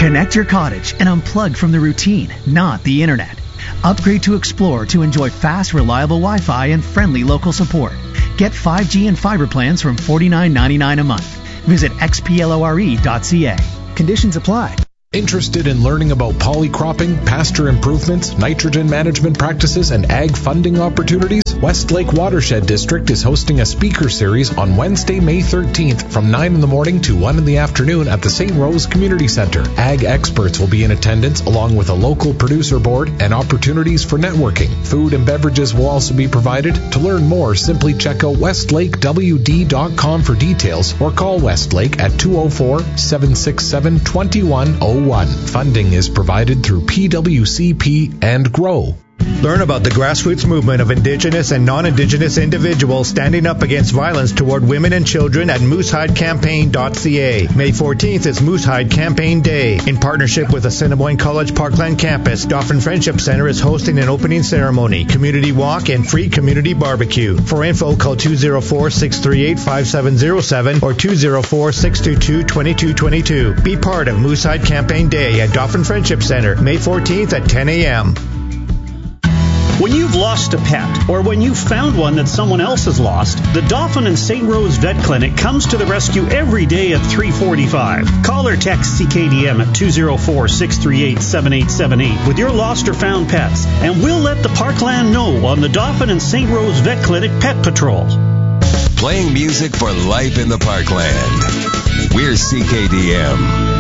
Connect your cottage and unplug from the routine, not the internet. Upgrade to Explore to enjoy fast, reliable Wi-Fi and friendly local support. Get 5G and fiber plans from $49.99 a month. Visit xplore.ca. Conditions apply. Interested in learning about polycropping, pasture improvements, nitrogen management practices, and ag funding opportunities? Westlake Watershed District is hosting a speaker series on Wednesday, May 13th from 9 in the morning to 1 in the afternoon at the St. Rose Community Center. Ag experts will be in attendance along with a local producer board and opportunities for networking. Food and beverages will also be provided. To learn more, simply check out westlakewd.com for details or call Westlake at 204-767-2101. Funding is provided through PWCP and GROW. Learn about the grassroots movement of Indigenous and non-Indigenous individuals standing up against violence toward women and children at moosehidecampaign.ca. May 14th is Moosehide Campaign Day. In partnership with the Assiniboine College Parkland campus, Dauphin Friendship Center is hosting an opening ceremony, community walk, and free community barbecue. For info, call 204-638-5707 or 204-622-2222. Be part of Moosehide Campaign Day at Dauphin Friendship Center, May 14th at 10 a.m. When you've lost a pet, or when you've found one that someone else has lost, the Dauphin and St. Rose Vet Clinic comes to the rescue every day at 3:45. Call or text CKDM at 204-638-7878 with your lost or found pets, and we'll let the Parkland know on the Dauphin and St. Rose Vet Clinic Pet Patrol. Playing music for life in the Parkland. We're CKDM.